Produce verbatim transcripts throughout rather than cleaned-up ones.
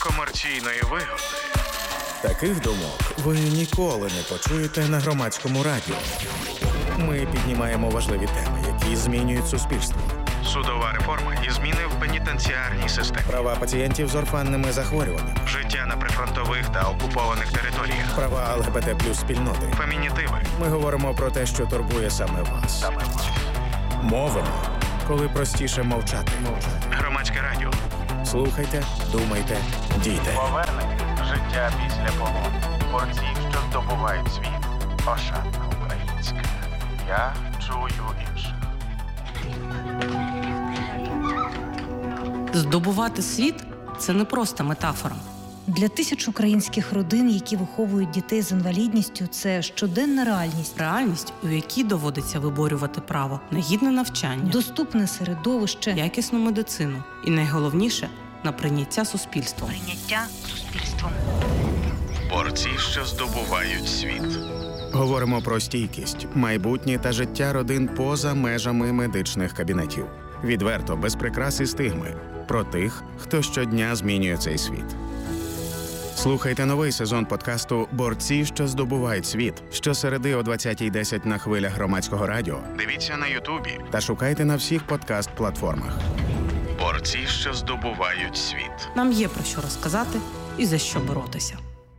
комерційної вигоди. Таких думок ви ніколи не почуєте на Громадському радіо. Ми піднімаємо важливі теми, які змінюють суспільство. Судова реформа і зміни в пенітенціарній системі. Права пацієнтів з орфанними захворюваннями. Життя на прифронтових та окупованих територіях. Права ЛГБТ плюс спільноти. Фемінітиви. Ми говоримо про те, що турбує саме вас. Саме вас. Мовимо, коли простіше мовчати. Громадське радіо. Слухайте, думайте, дійте. Повернення. Життя після полону. Борці, що здобувають світ. Ошатна українська. Я чую інших. Здобувати світ – це не просто метафора. Для тисяч українських родин, які виховують дітей з інвалідністю, це щоденна реальність. Реальність, у якій доводиться виборювати право на гідне навчання, доступне середовище, якісну медицину і, найголовніше, на прийняття суспільством. Прийняття суспільством. Борці, що здобувають світ. Говоримо про стійкість, майбутнє та життя родин поза межами медичних кабінетів. Відверто, без прикрас і стигми. Про тих, хто щодня змінює цей світ. Слухайте новий сезон подкасту «Борці, що здобувають світ» щосереди о двадцятій десять на хвилях Громадського радіо. Дивіться на Ютубі. Та шукайте на всіх подкаст-платформах. Борці, що здобувають світ. Нам є про що розказати і за що боротися.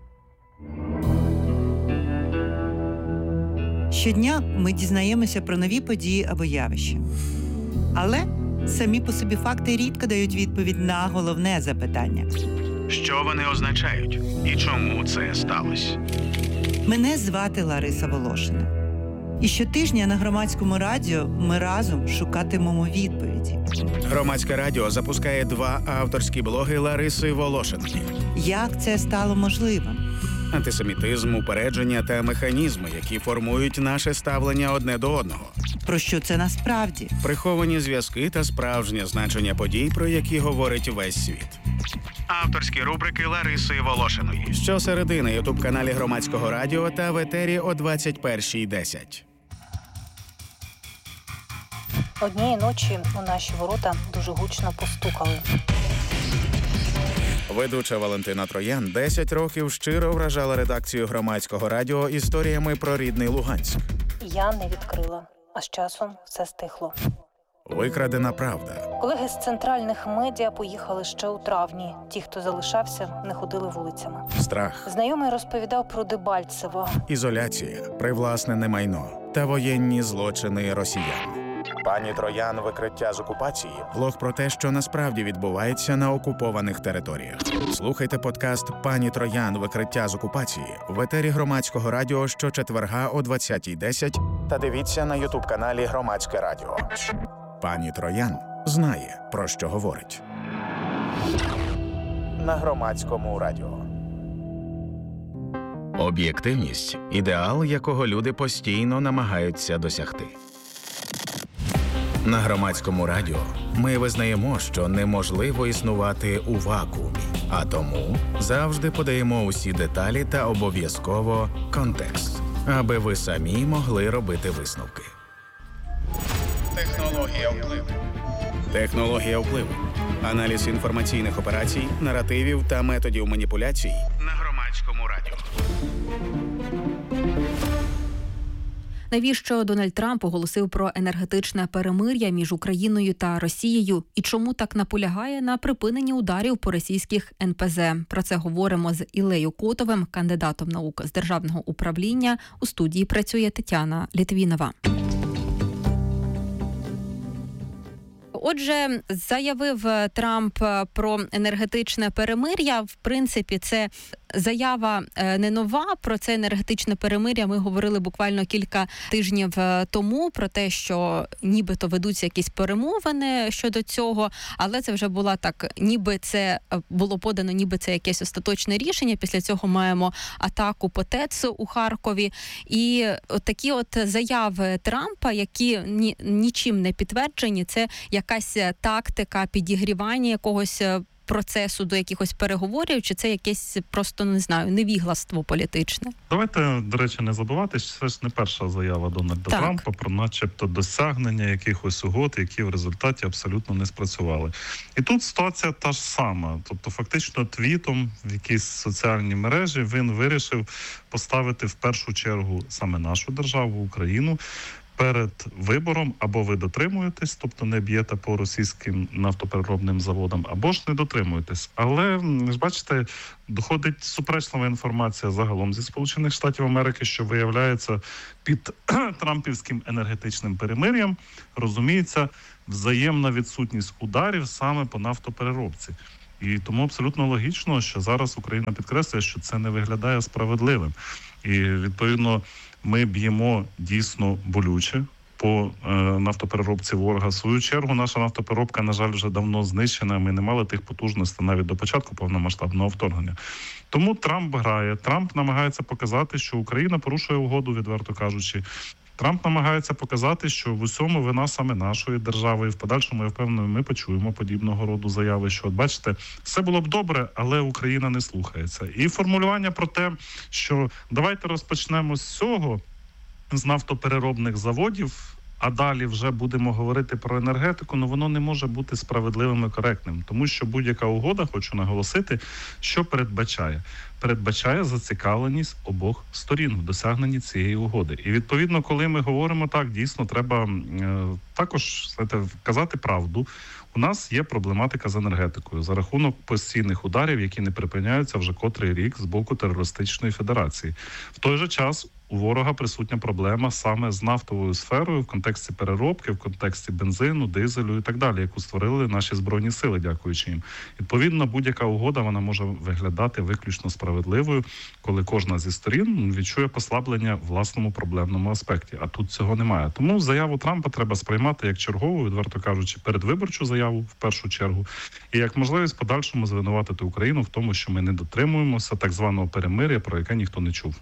Щодня ми дізнаємося про нові події або явища. Але самі по собі факти рідко дають відповідь на головне запитання. Що вони означають? І чому це сталося? Мене звати Лариса Волошина. І щотижня на Громадському радіо ми разом шукатимемо відповіді. Громадське радіо запускає два авторські блоги Лариси Волошиної. Як це стало можливим? Антисемітизм, упередження та механізми, які формують наше ставлення одне до одного. Про що це насправді? Приховані зв'язки та справжнє значення подій, про які говорить весь світ. Авторські рубрики Лариси Волошиної. Щосереди на ютуб-каналі Громадського радіо та в етері о двадцять першій десять. Однієї ночі у наші ворота дуже гучно постукали. Ведуча Валентина Троян десять років щиро вражала редакцію Громадського радіо історіями про рідний Луганськ. Я не відкрила, а з часом все стихло. Викрадена правда. Колеги з центральних медіа поїхали ще у травні. Ті, хто залишався, не ходили вулицями. Страх. Знайомий розповідав про Дебальцево. Ізоляція, привласнене майно та воєнні злочини росіян. Пані Троян «Викриття з окупації» – блог про те, що насправді відбувається на окупованих територіях. Слухайте подкаст «Пані Троян. Викриття з окупації» в етері Громадського радіо щочетверга о двадцятій десять та дивіться на ютуб-каналі Громадське радіо. Пані Троян знає, про що говорить. На Громадському радіо. Об'єктивність – ідеал, якого люди постійно намагаються досягти. На Громадському радіо ми визнаємо, що неможливо існувати у вакуумі, а тому завжди подаємо усі деталі та обов'язково контекст, аби ви самі могли робити висновки. Технологія впливу. Технологія впливу. Аналіз інформаційних операцій, наративів та методів маніпуляцій На Громадському радіо. Навіщо Дональд Трамп оголосив про енергетичне перемир'я між Україною та Росією і чому так наполягає на припиненні ударів по російських ен пе зе? Про це говоримо з Іллею Котовим, кандидатом наук з державного управління. У студії працює Тетяна Літвінова. Отже, заявив Трамп про енергетичне перемир'я. В принципі, це заява не нова. Про це енергетичне перемир'я ми говорили буквально кілька тижнів тому, про те, що нібито ведуться якісь перемовини щодо цього, але це вже була так, ніби це було подано, ніби це якесь остаточне рішення. Після цього маємо атаку по ТЕЦу у Харкові. І от такі от заяви Трампа, які ні, нічим не підтверджені, це якась тактика підігрівання якогось процесу, до якихось переговорів, чи це якесь просто, не знаю, невігластво політичне? Давайте, до речі, не забувати, що це ж не перша заява Дональда Так. Трампа про начебто досягнення якихось угод, які в результаті абсолютно не спрацювали. І тут ситуація та ж сама. Тобто фактично твітом в якійсь соціальній мережі він вирішив поставити в першу чергу саме нашу державу, Україну, перед вибором: або ви дотримуєтесь, тобто не б'єте по російським нафтопереробним заводам, або ж не дотримуєтесь. Але, ж бачите, доходить суперечлива інформація загалом зі Сполучених Штатів Америки, що виявляється під трампівським енергетичним перемир'ям розуміється взаємна відсутність ударів саме по нафтопереробці. І тому абсолютно логічно, що зараз Україна підкреслює, що це не виглядає справедливим. І, відповідно, ми б'ємо дійсно болюче по е, нафтопереробці ворога. В свою чергу наша нафтопереробка, на жаль, вже давно знищена. Ми не мали тих потужностей навіть до початку повномасштабного вторгнення. Тому Трамп грає. Трамп намагається показати, що Україна порушує угоду, відверто кажучи. Трамп намагається показати, що в усьому вина саме нашої держави. І в подальшому, я впевнений, ми почуємо подібного роду заяви, що, от бачите, все було б добре, але Україна не слухається. І формулювання про те, що давайте розпочнемо з цього, з нафтопереробних заводів, а далі вже будемо говорити про енергетику, ну воно не може бути справедливим і коректним. Тому що будь-яка угода, хочу наголосити, що передбачає? Передбачає зацікавленість обох сторін в досягненні цієї угоди. І відповідно, коли ми говоримо так, дійсно треба е, також знаєте, казати правду. У нас є проблематика з енергетикою за рахунок постійних ударів, які не припиняються вже котрий рік з боку терористичної федерації. В той же час у ворога присутня проблема саме з нафтовою сферою в контексті переробки, в контексті бензину, дизелю і так далі, яку створили наші Збройні сили, дякуючи їм. Відповідно, будь-яка угода, вона може виглядати виключно справедливою, коли кожна зі сторін відчує послаблення в власному проблемному аспекті. А тут цього немає. Тому заяву Трампа треба сприймати як чергову, відверто кажучи, передвиборчу заяву в першу чергу, і як можливість в подальшому звинуватити Україну в тому, що ми не дотримуємося так званого перемир'я, про яке ніхто не чув.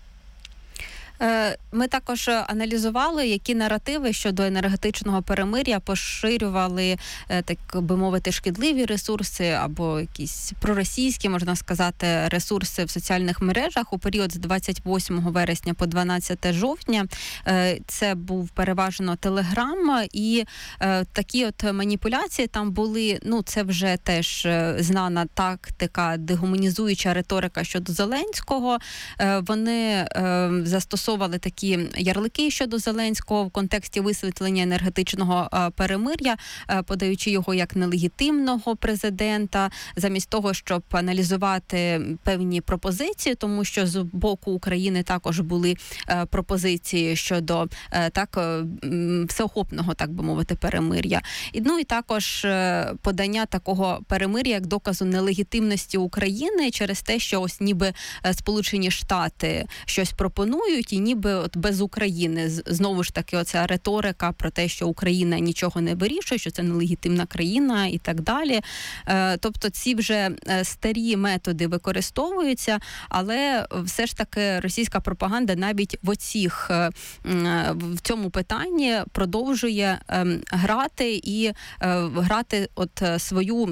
Ми також аналізували, які наративи щодо енергетичного перемир'я поширювали, так би мовити, шкідливі ресурси або якісь проросійські, можна сказати, ресурси в соціальних мережах у період з двадцять восьмого вересня по дванадцяте жовтня. Це був переважно Телеграм, і такі от маніпуляції там були, ну це вже теж знана тактика, дегуманізуюча риторика щодо Зеленського. Вони застосовували такі ярлики щодо Зеленського в контексті висвітлення енергетичного перемир'я, подаючи його як нелегітимного президента, замість того, щоб аналізувати певні пропозиції, тому що з боку України також були пропозиції щодо так всеохопного, так би мовити, перемир'я. І, ну і також подання такого перемир'я як доказу нелегітимності України через те, що ось ніби Сполучені Штати щось пропонують, і ніби от без України. Знову ж таки, оця риторика про те, що Україна нічого не вирішує, що це нелегітимна країна і так далі. Тобто ці вже старі методи використовуються, але все ж таки російська пропаганда навіть в оцих, в цьому питанні продовжує грати і грати от свою,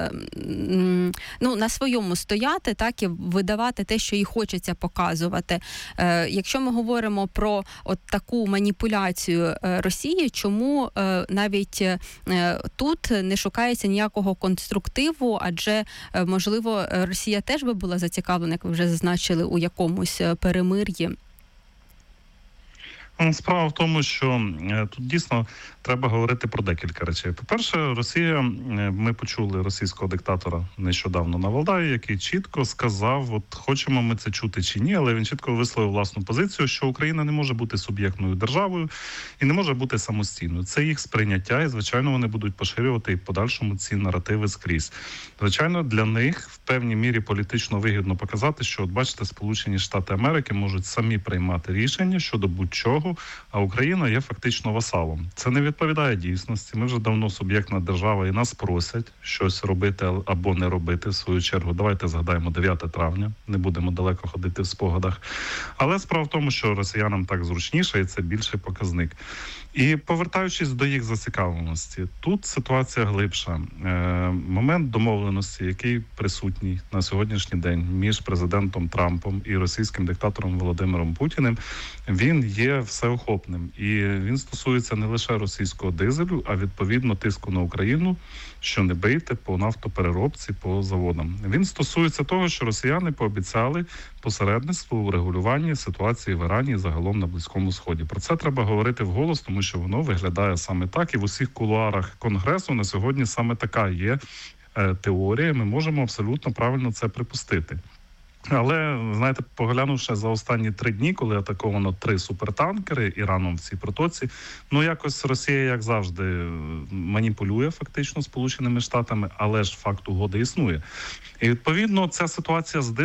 ну, на своєму стояти, так, і видавати те, що їй хочеться показувати. Якщо ми говоримо про от таку маніпуляцію Росії, чому навіть тут не шукається ніякого конструктиву, адже, можливо, Росія теж би була зацікавлена, як ви вже зазначили, у якомусь перемир'ї? Справа в тому, що тут дійсно треба говорити про декілька речей. По-перше, Росія, ми почули російського диктатора нещодавно на Валдаї, який чітко сказав, от хочемо ми це чути чи ні, але він чітко висловив власну позицію, що Україна не може бути суб'єктною державою і не може бути самостійною. Це їх сприйняття, і, звичайно, вони будуть поширювати і в подальшому ці наративи скрізь. Звичайно, для них в певній мірі політично вигідно показати, що, от бачите, Сполучені Штати Америки можуть самі приймати рішення щодо будь-чого, ворогу, а Україна є фактично васалом. Це не відповідає дійсності. Ми вже давно суб'єктна держава і нас просять щось робити або не робити. В свою чергу, давайте згадаємо дев'яте травня, не будемо далеко ходити в спогадах. Але справа в тому, що росіянам так зручніше, і це більший показник. І повертаючись до їх зацікавленості, тут ситуація глибша. Е, момент домовленості, який присутній на сьогоднішній день між президентом Трампом і російським диктатором Володимиром Путіним, він є всеохопним. І він стосується не лише російського дизелю, а відповідно тиску на Україну, що не бийте по нафтопереробці, по заводам. Він стосується того, що росіяни пообіцяли посередництво у регулюванні ситуації в Ірані і загалом на Близькому Сході. Про це треба говорити вголос, тому що воно виглядає саме так. І в усіх кулуарах Конгресу на сьогодні саме така є е, теорія. Ми можемо абсолютно правильно це припустити. Але, знаєте, поглянувши за останні три дні, коли атаковано три супертанкери Іраном в цій протоці, ну якось Росія, як завжди, маніпулює фактично Сполученими Штатами, але ж факт угоди існує. І відповідно ця ситуація з